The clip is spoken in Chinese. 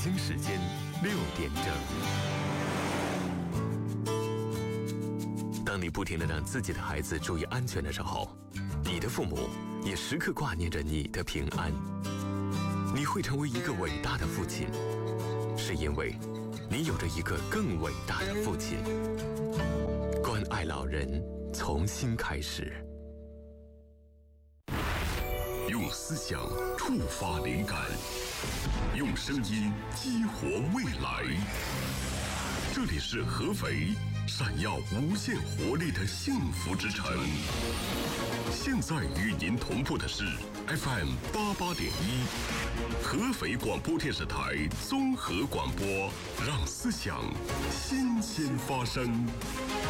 京时间6点整。当你不停地让自己的孩子注意安全的时候，你的父母也时刻挂念着你的平安。你会成为一个伟大的父亲，是因为你有着一个更伟大的父亲。关爱老人，从新开始。 用思想触发灵感，用声音激活未来。这里是合肥，闪耀无限活力的幸福之城。现在与您同步的是 FM 88.1，合肥广播电视台综合广播，让思想新鲜发生。